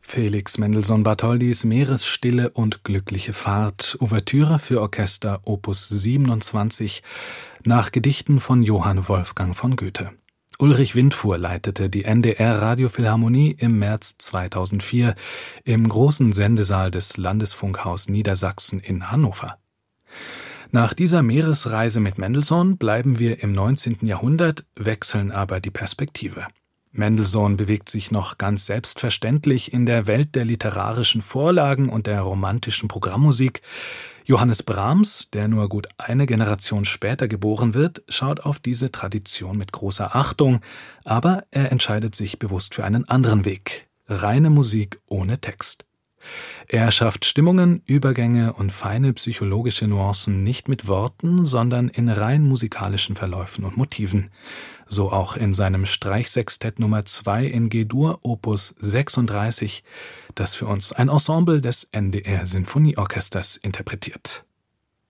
Felix Mendelssohn Bartholdys Meeresstille und glückliche Fahrt, Ouvertüre für Orchester Opus 27, nach Gedichten von Johann Wolfgang von Goethe. Ulrich Windfuhr leitete die NDR-Radiophilharmonie im März 2004 im großen Sendesaal des Landesfunkhaus Niedersachsen in Hannover. Nach dieser Meeresreise mit Mendelssohn bleiben wir im 19. Jahrhundert, wechseln aber die Perspektive. Mendelssohn bewegt sich noch ganz selbstverständlich in der Welt der literarischen Vorlagen und der romantischen Programmmusik. Johannes Brahms, der nur gut eine Generation später geboren wird, schaut auf diese Tradition mit großer Achtung, aber er entscheidet sich bewusst für einen anderen Weg: reine Musik ohne Text. Er schafft Stimmungen, Übergänge und feine psychologische Nuancen nicht mit Worten, sondern in rein musikalischen Verläufen und Motiven. So auch in seinem Streichsextett Nummer 2 in G-Dur Opus 36, das für uns ein Ensemble des NDR Sinfonieorchesters interpretiert.